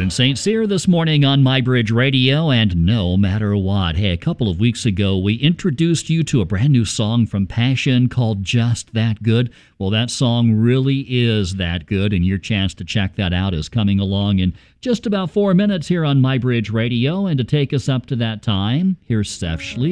and St. Cyr this morning on My Bridge Radio, and no matter what. Hey, a couple of weeks ago, we introduced you to a brand new song from Passion called Just That Good. Well, that song really is that good, and your chance to check that out is coming along in just about 4 minutes here on My Bridge Radio. And to take us up to that time, here's Seth Schlieder.